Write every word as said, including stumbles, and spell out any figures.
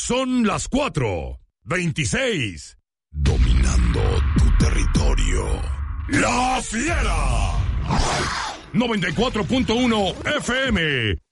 Son las cuatro veintiséis. Dominando tu territorio. La Fiera. noventa y cuatro punto uno F M.